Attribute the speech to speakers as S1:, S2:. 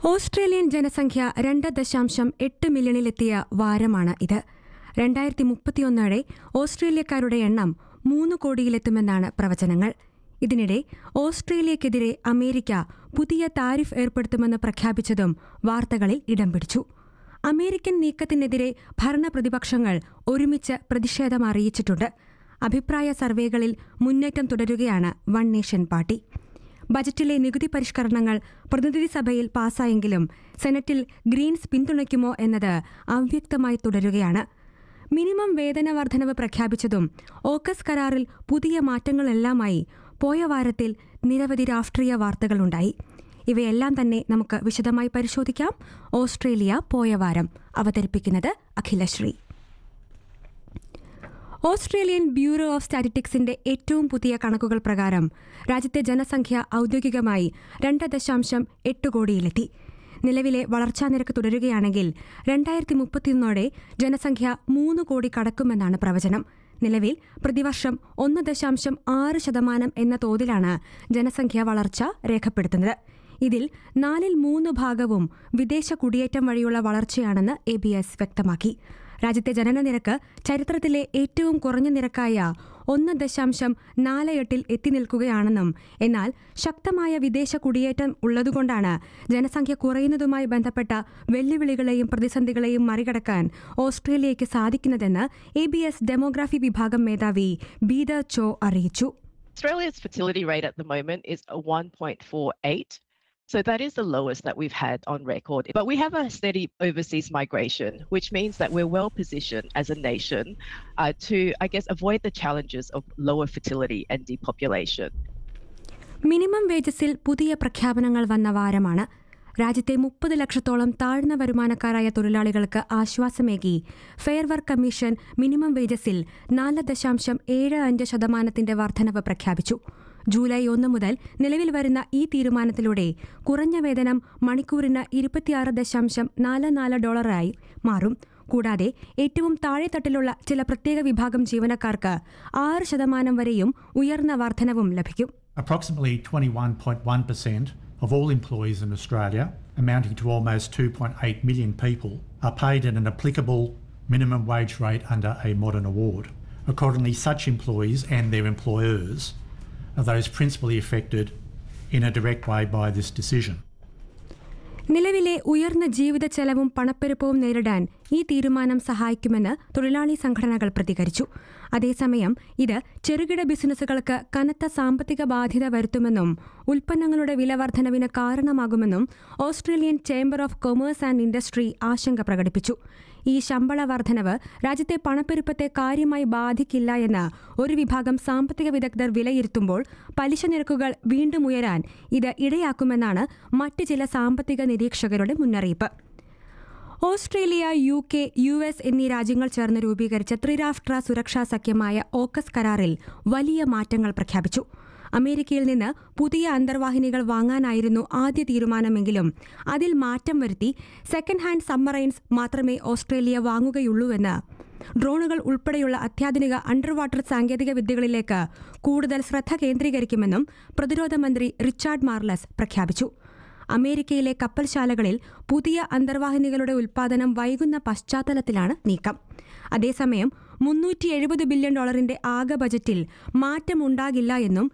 S1: Australian ജനസംഖ്യ 2.8 മില്യണിലെത്തിയ വാരമാണ് ഇത്. 2031 ഓസ്ട്രേലിയക്കാരുടെ എണ്ണം 3 കോടിയിലെത്തുമെന്നാണ് പ്രവചനങ്ങൾ. ഇതിനിടെ ഓസ്ട്രേലിയക്കെതിരെ അമേരിക്ക പുതിയ താരിഫ് ഏർപ്പെടുത്തുമെന്ന് പ്രഖ്യാപിച്ചതും വാർത്തകളിൽ ഇടം പിടിച്ചു. അമേരിക്കൻ നീക്കത്തിനെതിരെ ഭരണപ്രതിപക്ഷങ്ങൾ ഒരുമിച്ച് പ്രതിഷേധം അറിയിച്ചിട്ടുണ്ട്. അഭിപ്രായ സർവേകളിൽ മുന്നേറ്റം തുടരുകയാണ് വൺ നേഷൻ പാർട്ടി. ബജറ്റിലെ നികുതി പരിഷ്കരണങ്ങൾ പ്രതിനിധിസഭയിൽ പാസായെങ്കിലും സെനറ്റിൽ ഗ്രീൻസ് പിന്തുണയ്ക്കുമോ എന്നത് അവ്യക്തമായി തുടരുകയാണ്. മിനിമം വേതന വർധനവ് പ്രഖ്യാപിച്ചതും ഓക്കസ് കരാറിൽ പുതിയ മാറ്റങ്ങളെല്ലാമായി പോയ വാരത്തിൽ നിരവധി രാഷ്ട്രീയ വാർത്തകളുണ്ടായി. ഇവയെല്ലാം തന്നെ നമുക്ക് വിശദമായി പരിശോധിക്കാം. ഓസ്ട്രേലിയ പോയ വാരം അവതരിപ്പിക്കുന്നത് അഖിലശ്രീ. ഓസ്ട്രേലിയൻ ബ്യൂറോ ഓഫ് സ്റ്റാറ്റിസ്റ്റിക്സിന്റെ ഏറ്റവും പുതിയ കണക്കുകൾ പ്രകാരം രാജ്യത്തെ ജനസംഖ്യ ഔദ്യോഗികമായി 2.8 കോടിയിലെത്തി. നിലവിലെ വളർച്ചാ നിരക്ക് തുടരുകയാണെങ്കിൽ 2031 ജനസംഖ്യ 3 കോടി കടക്കുമെന്നാണ് പ്രവചനം. നിലവിൽ പ്രതിവർഷം 1.6% എന്ന തോതിലാണ് ജനസംഖ്യാ വളർച്ച രേഖപ്പെടുത്തുന്നത്. ഇതിൽ 3/4 വിദേശ കുടിയേറ്റം വഴിയുള്ള വളർച്ചയാണെന്ന് ABS വ്യക്തമാക്കി. രാജ്യത്തെ ജനനനിരക്ക് ചരിത്രത്തിലെ ഏറ്റവും കുറഞ്ഞ നിരക്കായ 1.48 എത്തി നിൽക്കുകയാണെന്നും എന്നാൽ ശക്തമായ വിദേശ കുടിയേറ്റം ഉള്ളതുകൊണ്ടാണ് ജനസംഖ്യ കുറയുന്നതുമായി ബന്ധപ്പെട്ട വെല്ലുവിളികളെയും പ്രതിസന്ധികളെയും മറികടക്കാൻ ഓസ്ട്രേലിയയ്ക്ക് സാധിക്കുന്നതെന്ന് ABS ഡെമോഗ്രാഫി വിഭാഗം മേധാവി ബീദർ ചോ അറിയിച്ചു.
S2: Australia's fertility rate at the moment is 1.48. So that is the lowest that we've had on record. But we have a steady overseas migration, which means that we're well positioned as a nation to, avoid the challenges of lower fertility and depopulation.
S1: Minimum വേജസിൽ പുതിയ പ്രഖ്യാപനങ്ങൾ വന്ന വാരമാണ്. രാജ്യത്തെ 30 ലക്ഷത്തോളം താഴ്ന്ന വരുമാനക്കാരായ തൊഴിലാളികൾക്ക് ആശ്വാസമേകി fair work commission minimum വേജസിൽ 4.75% വർധനവ് പ്രഖ്യാപിച്ചു. July 1 മുതൽ നിലവിൽ വരുന്ന ഈ തീരുമാനത്തിലൂടെ കുറഞ്ഞ വേതനം മണിക്കൂറിന് $26.44 മാറും. കൂടാതെ ഏറ്റവും താഴെത്തട്ടിലുള്ള ചില പ്രത്യേക വിഭാഗം ജീവനക്കാർക്ക് 6% വരെയും ഉയർന്ന വർധനവും ലഭിക്കും.
S3: Approximately 21.1% of all employees in Australia, amounting to almost 2.8 million people, are paid at an applicable minimum wage rate under a modern award. Accordingly, such employees and their employers are those principally affected in a direct way by this decision.
S1: നിലവിലെ ഉയർന്ന ജീവിത ചെലവും പണപ്പെരുപ്പവും നേരിടാൻ ഈ തീരുമാനം സഹായിക്കുമെന്ന് തൊഴിലാളി സംഘടനകൾ പ്രതികരിച്ചു. അതേസമയം ഇത് ചെറുകിട ബിസിനസ്സുകൾക്ക് കനത്ത സാമ്പത്തിക ബാധ്യത വരുത്തുമെന്നും ഉൽപ്പന്നങ്ങളുടെ വിലവർധനവിന് കാരണമാകുമെന്നും Australian chamber of commerce and industry ആശങ്ക പ്രകടിപ്പിച്ചു. ഈ ശമ്പള വർധനവ് രാജ്യത്തെ പണപ്പെരുപ്പത്തെ കാര്യമായി ബാധിക്കില്ല എന്ന് ഒരു വിഭാഗം സാമ്പത്തിക വിദഗ്ധർ വിലയിരുത്തുമ്പോൾ പലിശ നിരക്കുകൾ വീണ്ടും ഉയരാൻ ഇത് ഇടയാക്കുമെന്നാണ് മറ്റ് ചില സാമ്പത്തിക നിരീക്ഷകരുടെ മുന്നറിയിപ്പ്. ഓസ്ട്രേലിയ, UK, US എന്നീ രാജ്യങ്ങൾ ചേർന്ന് രൂപീകരിച്ച ത്രിരാഷ്ട്ര സുരക്ഷാ സഖ്യമായ ഓക്കസ് കരാറിൽ വലിയ മാറ്റങ്ങൾ പ്രഖ്യാപിച്ചു. അമേരിക്കയിൽ നിന്ന് പുതിയ അന്തർവാഹിനികൾ വാങ്ങാനായിരുന്നു ആദ്യ തീരുമാനമെങ്കിലും അതിൽ മാറ്റം വരുത്തി സെക്കൻഡ് ഹാൻഡ് സബ്മറൈൻസ് മാത്രമേ ഓസ്ട്രേലിയ വാങ്ങുകയുള്ളൂവെന്ന് ഡ്രോണുകൾ ഉൾപ്പെടെയുള്ള അത്യാധുനിക അണ്ടർ വാട്ടർ സാങ്കേതിക വിദ്യകളിലേക്ക് കൂടുതൽ ശ്രദ്ധ കേന്ദ്രീകരിക്കുമെന്നും പ്രതിരോധ മന്ത്രി റിച്ചാർഡ് മാർലസ് പ്രഖ്യാപിച്ചു. അമേരിക്കയിലെ കപ്പൽശാലകളിൽ പുതിയ അന്തർവാഹിനികളുടെ ഉൽപ്പാദനം വൈകുന്ന പശ്ചാത്തലത്തിലാണ് നീക്കം. അതേസമയം $370 ബില്യൺ ആകെ ബജറ്റിൽ മാറ്റമുണ്ടാകില്ല എന്നും